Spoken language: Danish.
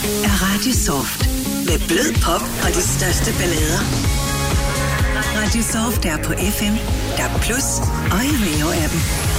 er Radio Soft. Med blød pop og de største ballader. Radio Soft er på FM, DAB+ og i Rio-appen.